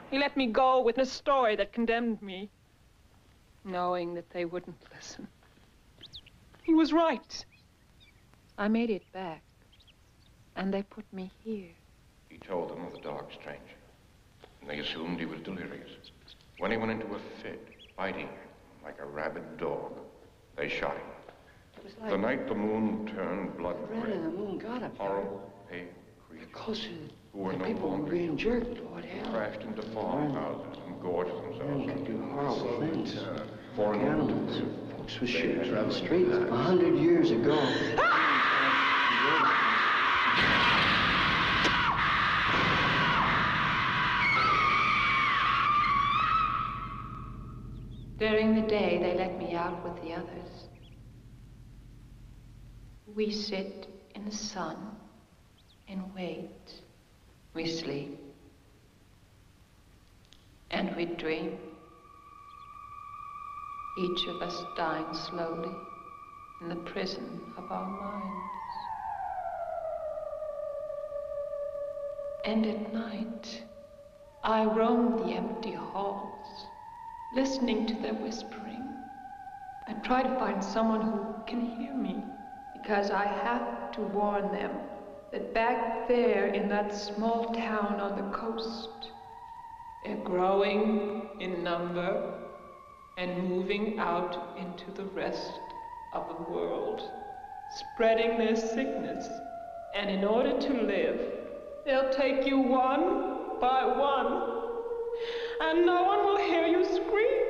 He let me go with a story that condemned me, knowing that they wouldn't listen. He was right. I made it back, and they put me here. He told them of the dark stranger, and they assumed he was delirious. When he went into a fit, biting like a rabid dog, they shot him. Like the night the moon turned blood red, and the moon got up there. Horrible, pale creatures who were no people longer were being jerked, Lord hell. Crashed into farmhouses and gorged themselves. Could do horrible things. Foreign animals. Folks were shooting around the streets 100 years ago. During the day, they let me out with the others. We sit in the sun and wait. We sleep. And we dream. Each of us dying slowly in the prison of our minds. And at night, I roam the empty halls, listening to their whispering. I try to find someone who can hear me, because I have to warn them that back there in that small town on the coast, they're growing in number and moving out into the rest of the world, spreading their sickness. And in order to live, they'll take you one by one, and no one will hear you scream.